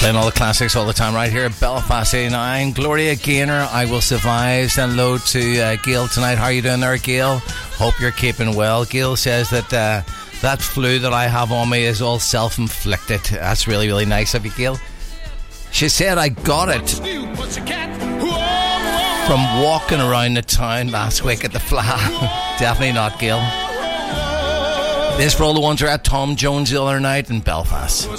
Playing all the classics all the time right here at Belfast 89. Gloria Gaynor, I Will Survive. Send hello to Gail tonight. How are you doing there, Gail? Hope you're keeping well. Gail says that that flu that I have on me is all self-inflicted. That's really, really nice of you, Gail. She said I got it from walking around the town last week at the Fla. Definitely not, Gail. This for all the ones who are at Tom Jones the other night in Belfast.